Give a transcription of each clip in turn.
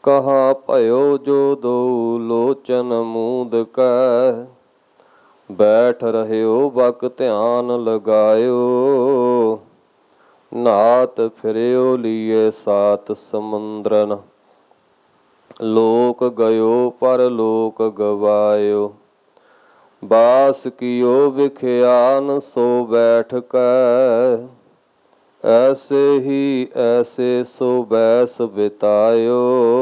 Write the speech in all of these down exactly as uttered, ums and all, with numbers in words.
कहाँ भयो जो दो लोचन मूंद कै, बैठ रहे हो बक ध्यान लगायो। नात फिरयो लिए सात समुंद्रन, लोक गयो पर लोक गवायो। बास कियो विख्यान सो बैठ कै, ऐसे ही ऐसे सो बैस बितायो।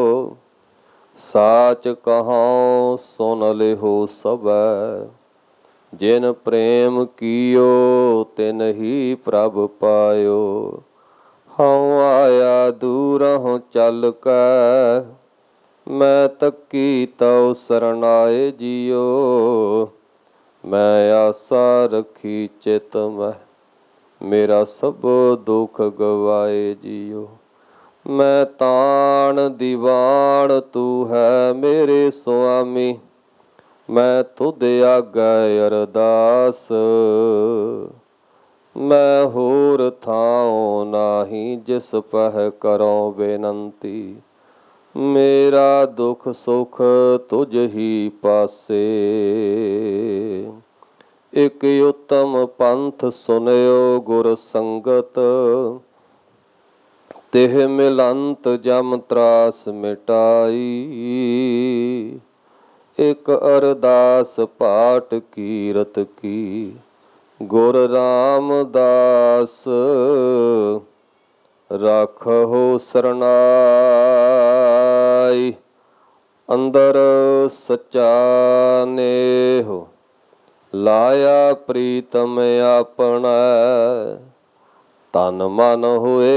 साच कहाँ सुन लिहो सबै, जिन प्रेम कियो तिन ही प्रभ पायो। हऊँ आया दूरहूँ चल कै, मैं तकी तव सरनाए जियो। मैं आशा रखी चित मैं, मेरा सब दुख गवाए जियो। मैं तान दीवान तू है मेरे स्वामी, मैं तुध आगे अरदास। मैं होर थाओ नाही जिस पह करो बेनंती, मेरा दुख सुख तुझ ही पासे। एक उत्तम पंथ सुनयो गुर संगत, तिह मिलंत जम त्रास मिटाई। एक अरदास पाठ कीरत की, गुर रामदास राखो सरनाई। अंदर सच्चा नेह, लाया प्रीतम अपना, तन मन हुए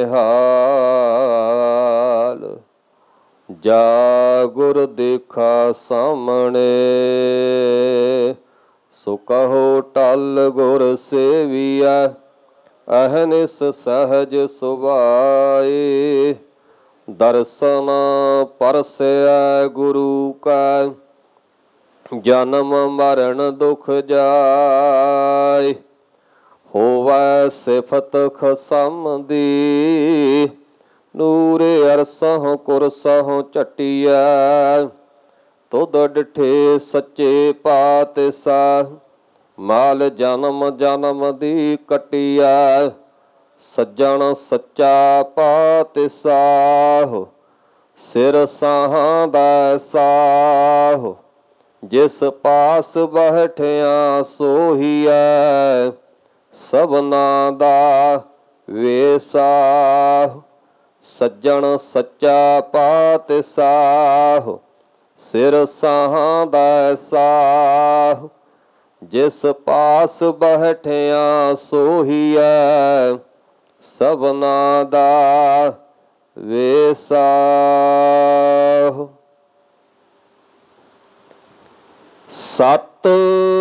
निहाल। जा गुर देखा सामने, सो कहो टल गुर सेविया। अहनिस सहज सुभाए, दर्शन परसै गुरु का। जन्म मरण दुख जाय, होवै सिफत खसम दी। नूर अरसहों कुरसहों चटिया, तुद डिठे सच्चे पातशाह। माल जन्म जन्म दी कटिया, सज्जन सच्चा पातशाह। सिर साहां दा साह, जिस पास बैठिया सोहीऐ। सबना दा वेसाह, सज्जन सच्चा पातशाह। सिर साहां दा साह, जिस पास बैठिया सोहीऐ। सबना दा वेसाह। सत